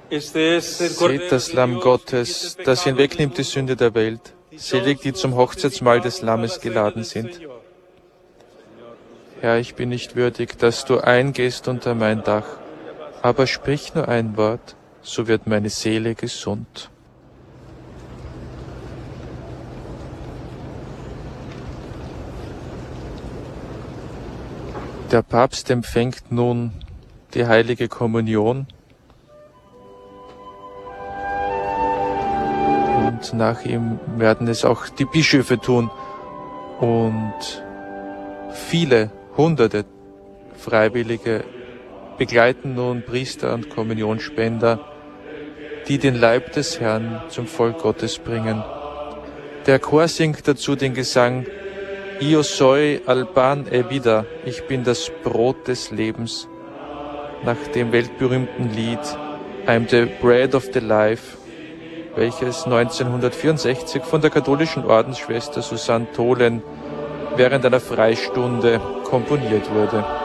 Seht das Lamm Gottes, das hinwegnimmt die Sünde der Welt. Selig, die zum Hochzeitsmahl des Lammes geladen sind. Herr, ich bin nicht würdig, dass du eingehst unter mein Dach, aber sprich nur ein Wort, so wird meine Seele gesund. Der Papst empfängt nun die heilige Kommunion und nach ihm werden es auch die Bischöfe tun und viele, Hunderte Freiwillige begleiten nun Priester und Kommunionspender, die den Leib des Herrn zum Volk Gottes bringen. Der Chor singt dazu den Gesang Io soy al pan e vida, ich bin das Brot des Lebens, nach dem weltberühmten Lied I'm the bread of the life, welches 1964 von der katholischen Ordensschwester Susanne Tholen während einer Freistunde komponiert wurde.